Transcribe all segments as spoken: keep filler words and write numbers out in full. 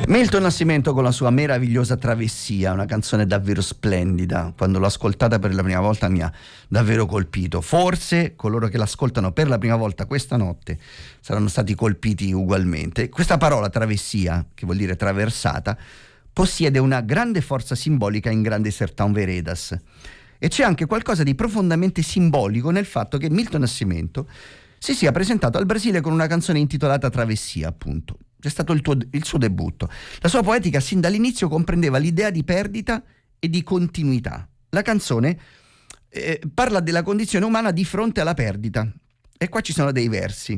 Milton Nascimento con la sua meravigliosa Travessia, una canzone davvero splendida. Quando l'ho ascoltata per la prima volta mi ha davvero colpito. Forse coloro che l'ascoltano per la prima volta questa notte saranno stati colpiti ugualmente. Questa parola travessia, che vuol dire traversata, possiede una grande forza simbolica in grande Sertão Veredas. E c'è anche qualcosa di profondamente simbolico nel fatto che Milton Nascimento si sia presentato al Brasile con una canzone intitolata Travessia, appunto. È stato il, tuo, il suo debutto. La sua poetica sin dall'inizio comprendeva l'idea di perdita e di continuità. La canzone eh, parla della condizione umana di fronte alla perdita. E qua ci sono dei versi.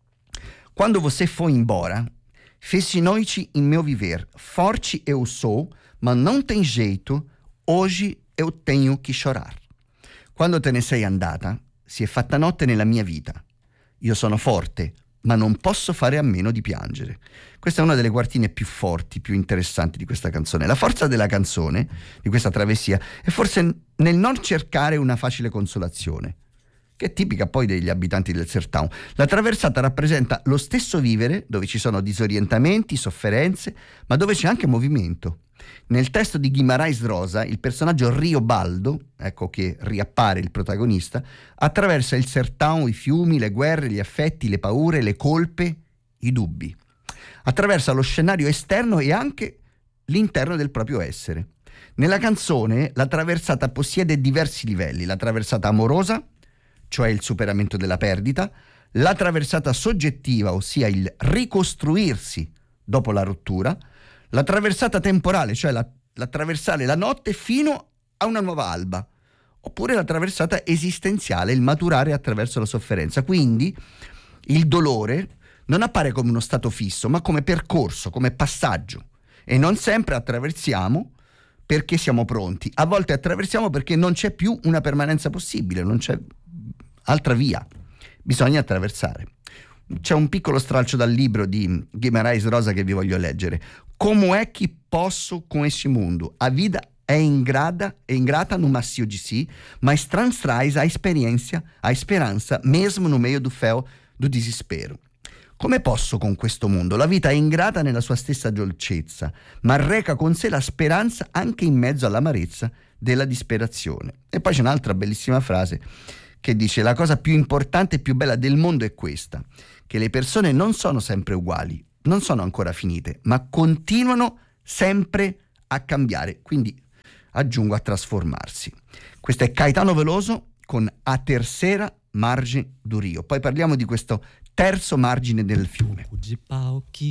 Quando você foi embora, fez noite em meu viver. Forte eu sou, mas não tem jeito, hoje eu tenho que chorar. Quando te ne sei andata, si è fatta notte nella mia vita. Io sono forte, ma non posso fare a meno di piangere. Questa è una delle quartine più forti, più interessanti di questa canzone. La forza della canzone, di questa travessia, è forse nel non cercare una facile consolazione, che è tipica poi degli abitanti del Sertão. La traversata rappresenta lo stesso vivere, dove ci sono disorientamenti, sofferenze, ma dove c'è anche movimento. Nel testo di Guimarães Rosa, il personaggio Riobaldo, ecco che riappare il protagonista, attraversa il Sertão, i fiumi, le guerre, gli affetti, le paure, le colpe, i dubbi. Attraversa lo scenario esterno e anche l'interno del proprio essere. Nella canzone la traversata possiede diversi livelli: la traversata amorosa, cioè il superamento della perdita, la traversata soggettiva, ossia il ricostruirsi dopo la rottura, la traversata temporale, cioè la, l'attraversare la notte fino a una nuova alba, oppure la traversata esistenziale, il maturare attraverso la sofferenza. Quindi il dolore non appare come uno stato fisso, ma come percorso, come passaggio. E non sempre attraversiamo perché siamo pronti. A volte attraversiamo perché non c'è più una permanenza possibile, non c'è altra via. Bisogna attraversare. C'è un piccolo stralcio dal libro di Guimarães Rosa che vi voglio leggere. Como é que posso com este mundo? A vida é ingrata, é ingrata no macio de si, mas traz a experiência, a esperanza, mesmo no meio do fel do desespero. Come posso con questo mondo? La vita è ingrata nella sua stessa dolcezza, ma reca con sé la speranza anche in mezzo all'amarezza della disperazione. E poi c'è un'altra bellissima frase che dice: la cosa più importante e più bella del mondo è questa, che le persone non sono sempre uguali, non sono ancora finite, ma continuano sempre a cambiare, quindi aggiungo a trasformarsi. Questo è Caetano Veloso con A Terceira Margem do Rio. Poi parliamo di questo terzo margine del fiume.